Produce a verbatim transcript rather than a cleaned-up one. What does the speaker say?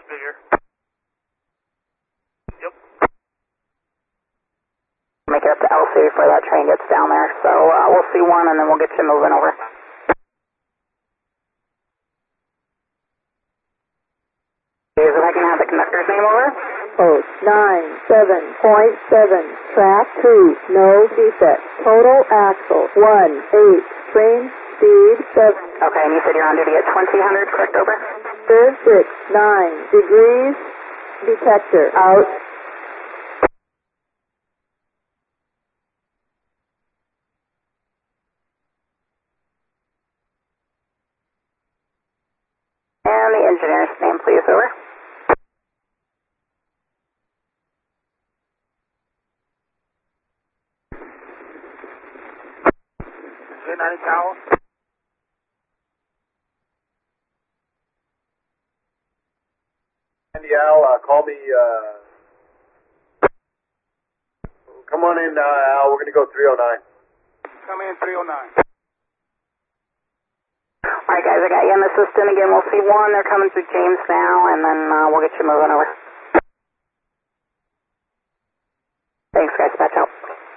bigger. Yep. Make it up to L C before that train gets down there. So uh, we'll see one and then we'll get you moving over. If I can have the conductor's name over. Post nine seven point seven, track two, no defect. Total axle one eight, train speed seven. Okay, and you said you're on duty at twenty hundred, correct, over? six nine degrees, detector out. And the engineer's name, please, over. Good night, Tower. Andy Al, uh, call me, uh, come on in, uh, Al, we're going to go three oh nine. Come in three oh nine. All right, guys, I got you in the system. Again, we'll see one. They're coming through James now, and then uh, we'll get you moving over.